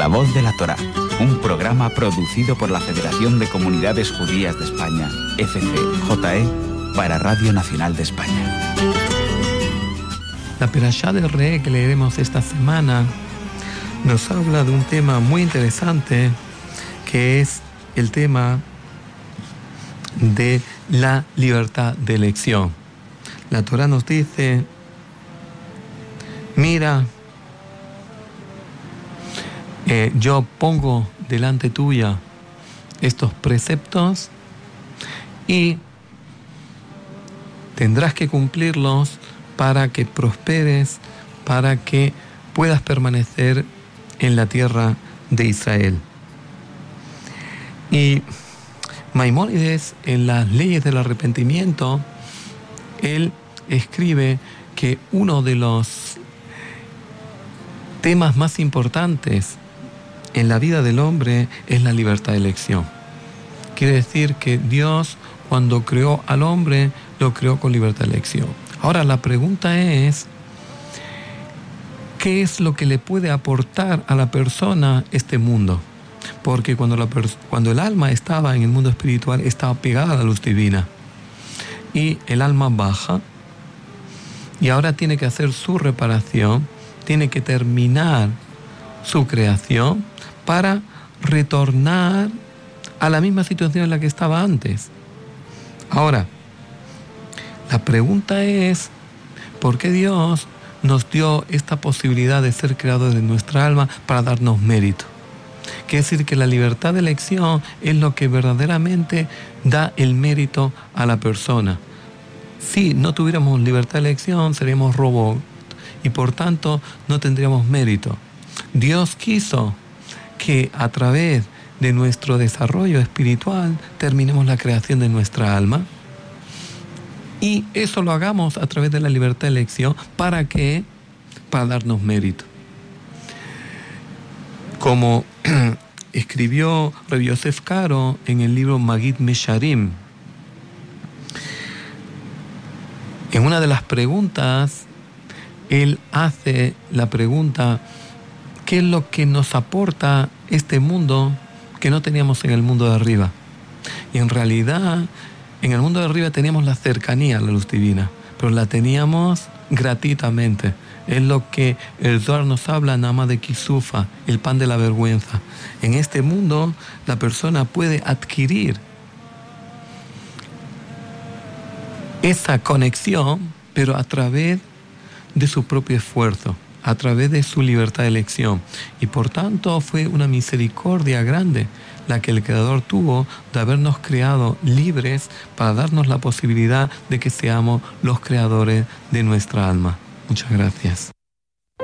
La Voz de la Torá, un programa producido por la Federación de Comunidades Judías de España, FCJE, para Radio Nacional de España. La Perashá del Re que leeremos esta semana nos habla de un tema muy interesante, que es el tema de la libertad de elección. La Torá nos dice: mira, yo pongo delante tuya estos preceptos y tendrás que cumplirlos para que prosperes, para que puedas permanecer en la tierra de Israel. Y Maimónides, en las leyes del arrepentimiento, él escribe que uno de los temas más importantes en la vida del hombre es la libertad de elección. Quiere decir que Dios, cuando creó al hombre, lo creó con libertad de elección. Ahora la pregunta es: ¿qué es lo que le puede aportar a la persona este mundo? Porque cuando el alma estaba en el mundo espiritual, estaba pegada a la luz divina. Y el alma baja, y ahora tiene que hacer su reparación, tiene que terminar su creación para retornar a la misma situación en la que estaba antes. Ahora, la pregunta es: ¿por qué Dios nos dio esta posibilidad de ser creadores de nuestra alma para darnos mérito? Quiere decir que la libertad de elección es lo que verdaderamente da el mérito a la persona. Si no tuviéramos libertad de elección, seríamos robots y por tanto no tendríamos mérito. Dios quiso que a través de nuestro desarrollo espiritual terminemos la creación de nuestra alma, y eso lo hagamos a través de la libertad de elección. ¿Para qué? Para darnos mérito. Como escribió Rabbi Yosef Karo en el libro Magid Mesharim, en una de las preguntas, él hace la pregunta: ¿qué es lo que nos aporta este mundo que no teníamos en el mundo de arriba? Y en realidad, en el mundo de arriba teníamos la cercanía a la luz divina, pero la teníamos gratuitamente. Es lo que el Zohar nos habla, Nama de Kisufa, el pan de la vergüenza. En este mundo, la persona puede adquirir esa conexión, pero a través de su propio esfuerzo, a través de su libertad de elección. Y por tanto fue una misericordia grande la que el Creador tuvo de habernos creado libres para darnos la posibilidad de que seamos los creadores de nuestra alma. Muchas gracias.